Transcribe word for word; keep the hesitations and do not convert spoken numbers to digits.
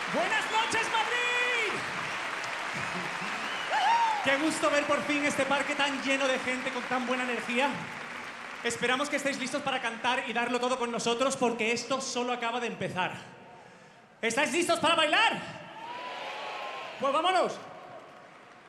Buenas noches, Madrid. Qué gusto ver por fin este parque tan lleno de gente con tan buena energía. Esperamos que estéis listos para cantar y darlo todo con nosotros porque esto solo acaba de empezar. ¿Estáis listos para bailar? Pues vámonos.